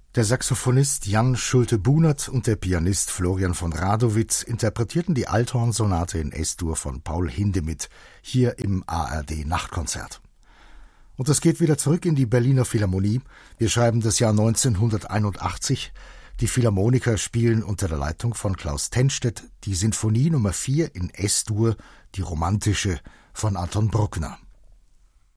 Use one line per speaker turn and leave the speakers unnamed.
Der Saxophonist Jan Schulte-Bunert und der Pianist Florian von Radowitz interpretierten die Althorn-Sonate in S-Dur von Paul Hindemith hier im ARD-Nachtkonzert. Und es geht wieder zurück in die Berliner Philharmonie. Wir schreiben das Jahr 1981. Die Philharmoniker spielen unter der Leitung von Klaus Tennstedt die Sinfonie Nummer 4 in S-Dur, die romantische von Anton Bruckner.